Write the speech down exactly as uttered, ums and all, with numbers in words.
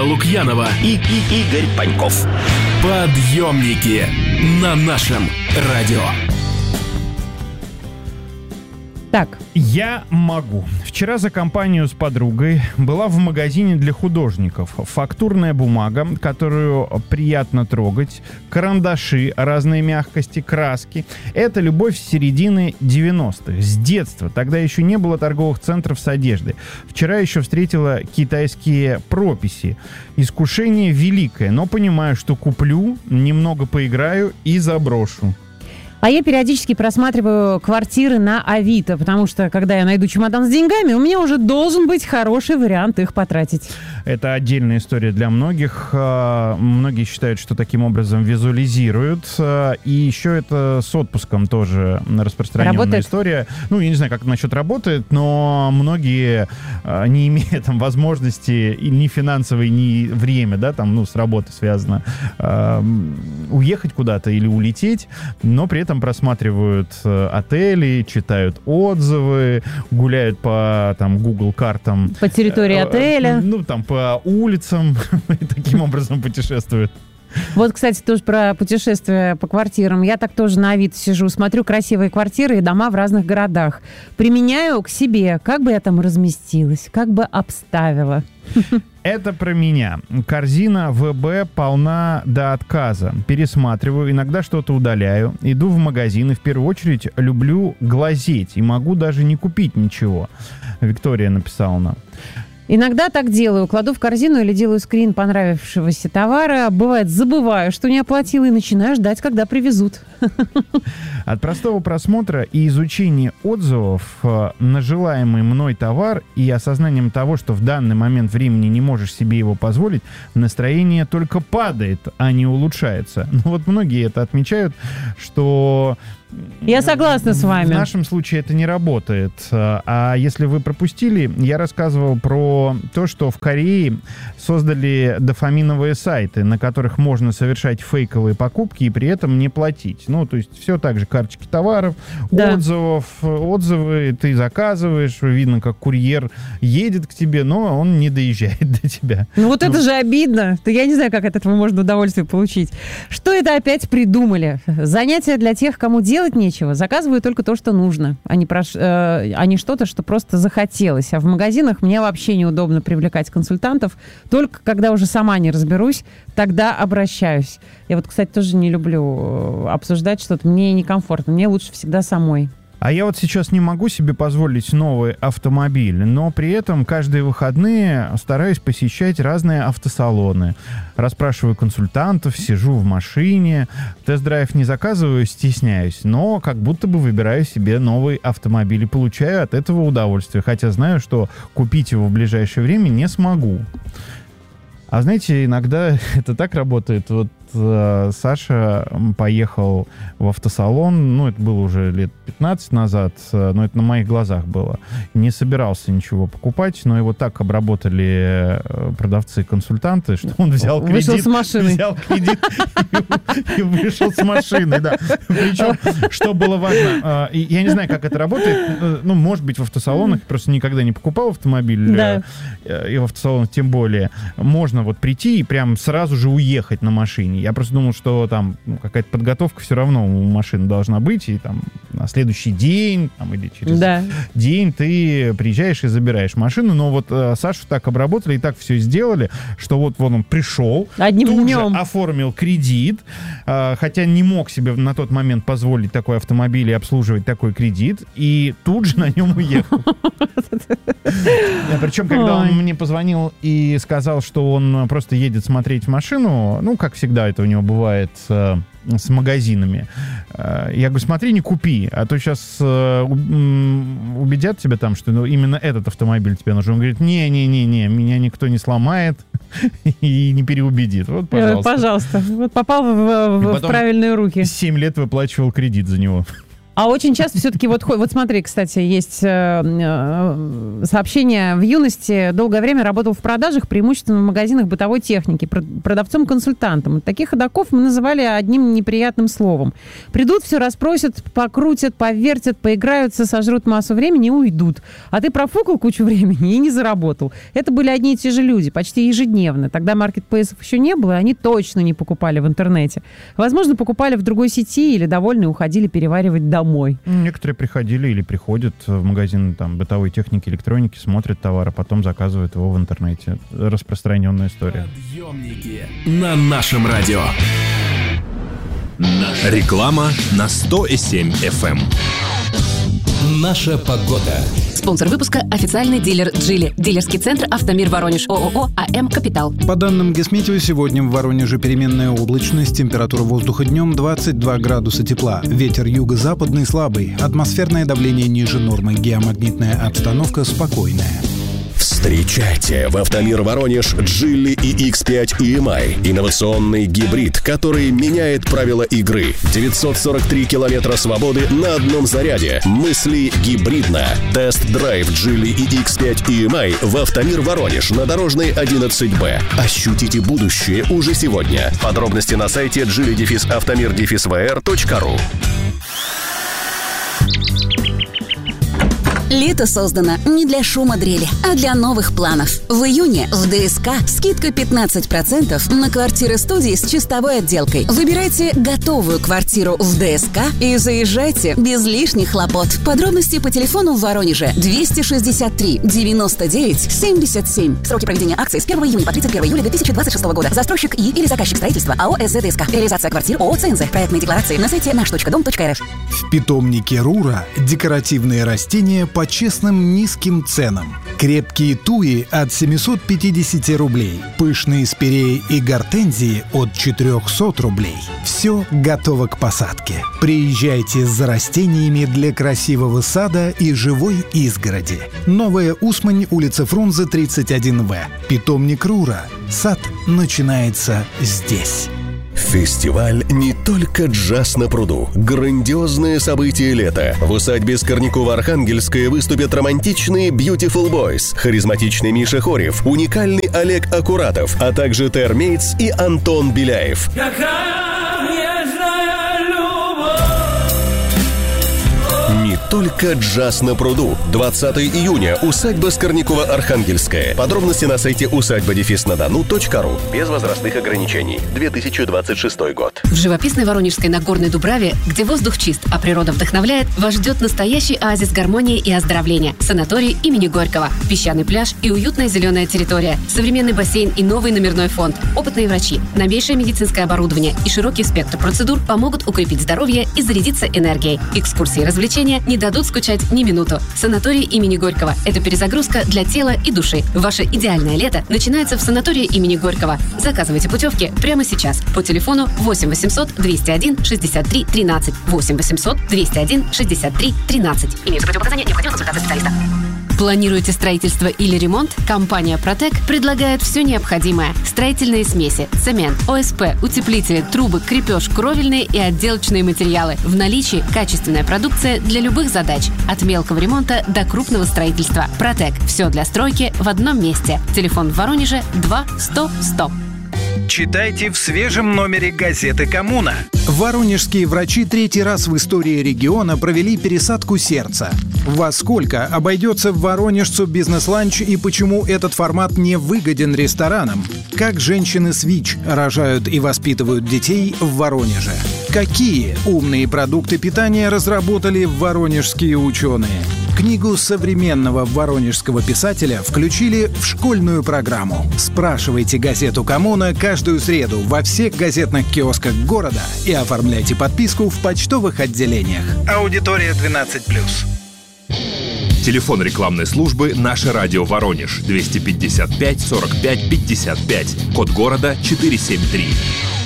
Лукьянова и, и Игорь Паньков. Подъемники на нашем радио. Так. Я могу. Вчера за компанию с подругой была в магазине для художников. Фактурная бумага, которую приятно трогать, карандаши разной мягкости, краски. Это любовь с середины девяностых, с детства. Тогда еще не было торговых центров с одеждой. Вчера еще встретила китайские прописи. Искушение великое, но понимаю, что куплю, немного поиграю и заброшу. А я периодически просматриваю квартиры на Авито, потому что, когда я найду чемодан с деньгами, у меня уже должен быть хороший вариант их потратить. Это отдельная история для многих. Многие считают, что таким образом визуализируют. И еще это с отпуском тоже распространенная Работает? история. Ну, я не знаю, как это насчет работает, но многие, не имея там возможности ни финансовой, ни время, да, там, ну, с работой связано, уехать куда-то или улететь, но при этом просматривают отели, читают отзывы, гуляют по там Google картам. По территории отеля. Ну, там, по улицам и таким образом путешествуют. Вот, кстати, тоже про путешествия по квартирам. Я так тоже на Авито сижу, смотрю красивые квартиры и дома в разных городах. Применяю к себе, как бы я там разместилась, как бы обставила. Это про меня. Корзина ВБ полна до отказа. Пересматриваю, иногда что-то удаляю. Иду в магазин и в первую очередь люблю глазеть. И могу даже не купить ничего. Виктория написала нам. Иногда так делаю. Кладу в корзину или делаю скрин понравившегося товара. Бывает, забываю, что не оплатила, и начинаю ждать, когда привезут. От простого просмотра и изучения отзывов на желаемый мной товар и осознанием того, что в данный момент времени не можешь себе его позволить, настроение только падает, а не улучшается. Ну вот многие это отмечают, что... Я согласна с вами. В нашем случае это не работает. А если вы пропустили, я рассказывал про то, что в Корее создали дофаминовые сайты, на которых можно совершать фейковые покупки и при этом не платить. Ну, то есть все так же, карточки товаров, да. отзывов, отзывы ты заказываешь, видно, как курьер едет к тебе, но он не доезжает до тебя. Ну вот ну. это же обидно. Я не знаю, как от этого можно удовольствие получить. Что это опять придумали? Занятия для тех, кому делать нечего. Заказываю только то, что нужно, а не, прош... э, а не что-то, что просто захотелось. А в магазинах мне вообще неудобно привлекать консультантов. Только когда уже сама не разберусь, тогда обращаюсь. Я вот, кстати, тоже не люблю обсуждать что-то. Мне некомфортно. Мне лучше всегда самой. А я вот сейчас не могу себе позволить новый автомобиль, но при этом каждые выходные стараюсь посещать разные автосалоны. Расспрашиваю консультантов, сижу в машине, тест-драйв не заказываю, стесняюсь, но как будто бы выбираю себе новый автомобиль и получаю от этого удовольствие, хотя знаю, что купить его в ближайшее время не смогу. А знаете, иногда это так работает. Вот э, Саша поехал в автосалон, ну, это было уже лет пятнадцать назад, э, но это на моих глазах было. Не собирался ничего покупать, но его так обработали э, продавцы-консультанты, что он взял кредит. Вышел с машины. Взял кредит и вышел с машины, да. Причем, что было важно, я не знаю, как это работает, ну, может быть, в автосалонах, просто никогда не покупал автомобиль, и в автосалонах тем более, можно вот прийти и прям сразу же уехать на машине. Я просто думал, что там ну, какая-то подготовка все равно у машины должна быть, и там на следующий день там, или через да. день ты приезжаешь и забираешь машину. Но вот э, Сашу так обработали и так все сделали, что вот, вот он пришел, Одним тут днем. же оформил кредит, э, хотя не мог себе на тот момент позволить такой автомобиль и обслуживать такой кредит, и тут же на нем уехал. Причем, когда он мне позвонил и сказал, что он просто едет смотреть машину, ну, как всегда это у него бывает э, с магазинами. Э, я говорю, смотри, не купи, а то сейчас э, убедят тебя там, что ну, именно этот автомобиль тебе нужен. Он говорит, не-не-не-не, меня никто не сломает и не переубедит. Вот, пожалуйста. Пожалуйста. Вот попал в, в, в правильные руки. семь лет выплачивал кредит за него. А очень часто все-таки вот, вот смотри, кстати, есть э, э, сообщение. В юности долгое время работал в продажах, преимущественно в магазинах бытовой техники, продавцом-консультантом. Таких ходоков мы называли одним неприятным словом. Придут, все расспросят, покрутят, повертят, поиграются, сожрут массу времени и уйдут. А ты профукал кучу времени и не заработал. Это были одни и те же люди, почти ежедневно. Тогда маркетплейсов еще не было, и они точно не покупали в интернете. Возможно, покупали в другой сети или довольно уходили переваривать домой. Домой. Некоторые приходили или приходят в магазин там, бытовой техники, электроники, смотрят товар, а потом заказывают его в интернете. Распространенная история. Подъемники на нашем радио. Реклама на сто семь эф эм. Наша погода. Спонсор выпуска – официальный дилер «Джили». Дилерский центр «Автомир Воронеж». ООО «АМ Капитал». По данным Гесметео, сегодня в Воронеже переменная облачность. Температура воздуха днем двадцать два градуса тепла. Ветер юго-западный слабый. Атмосферное давление ниже нормы. Геомагнитная обстановка спокойная. Встречайте в «Автомир Воронеж» Джили и икс пять и эм ай. Инновационный гибрид, который меняет правила игры. девятьсот сорок три километра свободы на одном заряде. Мысли гибридно. Тест-драйв Джили и икс пять и эм ай в «Автомир Воронеж» на Дорожной одиннадцать бэ. Ощутите будущее уже сегодня. Подробности на сайте джили автомир вэ эр точка ру. Лето создано не для шума дрели, а для новых планов. В июне в ДСК скидка пятнадцать процентов на квартиры-студии с чистовой отделкой. Выбирайте готовую квартиру в ДСК и заезжайте без лишних хлопот. Подробности по телефону в Воронеже двести шестьдесят три девяносто девять семьдесят семь. Сроки проведения акции с первого июня по тридцать первого июля две тысячи двадцать шестого года. Застройщик и или заказчик строительства АО СЗДСК. Реализация квартир ООО ЦНЗ. Проектные декларации на сайте наш точка дом точка эр эф. В питомнике Рура декоративные растения по честным низким ценам. Крепкие туи от семьсот пятьдесят рублей. Пышные спиреи и гортензии от четыреста рублей. Все готово к посадке. Приезжайте за растениями для красивого сада и живой изгороди. Новая Усмань, улица Фрунзе, тридцать один вэ. Питомник Рура. Сад начинается здесь. Фестиваль «Не только джаз на пруду». Грандиозное событие лета. В усадьбе Скорнякова-Архангельская выступят романтичные Beautiful Boys, харизматичный Миша Хорев, уникальный Олег Акуратов, а также Термейтс и Антон Беляев. Не только джаз на пруду. двадцатого июня. Усадьба Скорнякова-Архангельская. Подробности на сайте усадьба на дону точка ру. Без возрастных ограничений. две тысячи двадцать шестой год. В живописной Воронежской Нагорной Дубраве, где воздух чист, а природа вдохновляет, вас ждет настоящий оазис гармонии и оздоровления. Санаторий имени Горького. Песчаный пляж и уютная зеленая территория. Современный бассейн и новый номерной фонд. Опытные врачи, новейшее медицинское оборудование и широкий спектр процедур помогут укрепить здоровье и зарядиться энергией. Экскурсии и развлечения не дадут скучать ни минуту. Санаторий имени Горького – это перезагрузка для тела и души. Ваше идеальное лето начинается в санатории имени Горького. Заказывайте путевки прямо сейчас по телефону восемь восемьсот двести один шестьдесят три тринадцать. восемь восемьсот двести один шестьдесят три тринадцать. Имеются противопоказания, необходима консультация специалиста. Планируете строительство или ремонт? Компания «Протек» предлагает все необходимое. Строительные смеси, цемент, ОСП, утеплители, трубы, крепеж, кровельные и отделочные материалы. В наличии качественная продукция для любых задач. От мелкого ремонта до крупного строительства. «Протек» – все для стройки в одном месте. Телефон в Воронеже два сто сто. Читайте в свежем номере газеты «Коммуна». Воронежские врачи третий раз в истории региона провели пересадку сердца. Во сколько обойдется воронежцу бизнес-ланч и почему этот формат не выгоден ресторанам? Как женщины с ВИЧ рожают и воспитывают детей в Воронеже? Какие умные продукты питания разработали воронежские ученые? Книгу современного воронежского писателя включили в школьную программу. Спрашивайте газету «Коммуна» каждую среду во всех газетных киосках города и оформляйте подписку в почтовых отделениях. Аудитория двенадцать плюс. Телефон рекламной службы «Наше радио Воронеж» двести пятьдесят пять сорок пять пятьдесят пять. Код города четыреста семьдесят три.